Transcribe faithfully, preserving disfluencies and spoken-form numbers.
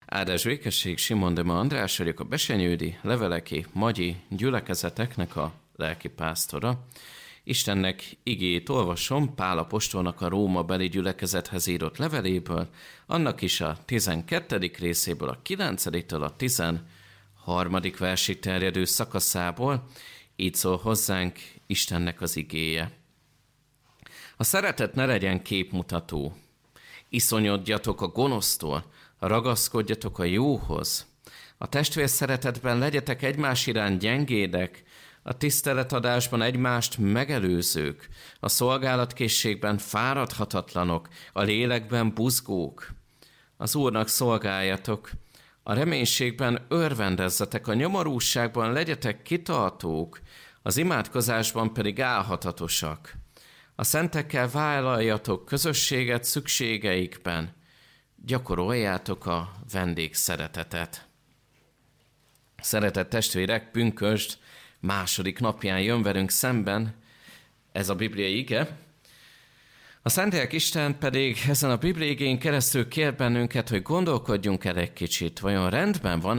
Áldás békesség, Simon Dema András vagyok, a Besenyődi Leveleki Magyi gyülekezeteknek a lelkipásztora. Istennek igéjét olvasom Pál apostolnak a Róma beli gyülekezethez írott leveléből, annak is a tizenkettedik részéből, a kilencediktől a tizenharmadik versig terjedő szakaszából. Így szól hozzánk Istennek az igéje. A szeretet ne legyen képmutató. Iszonyodjatok a gonosztól, ragaszkodjatok a jóhoz. A testvér szeretetben legyetek egymás iránt gyengédek, a tiszteletadásban egymást megelőzők, a szolgálatkészségben fáradhatatlanok, a lélekben buzgók. Az Úrnak szolgáljatok, a reménységben örvendezzetek, a nyomorúságban legyetek kitartók, az imádkozásban pedig álhatatosak. A szentekkel vállaljatok közösséget szükségeikben, gyakoroljátok a vendégszeretetet. Szeretett testvérek, pünkösd második napján jön velünk szemben ez a bibliai ige. A Szentlélek Isten pedig ezen a bibliai igén keresztül kér bennünket, hogy gondolkodjunk el egy kicsit, vajon rendben van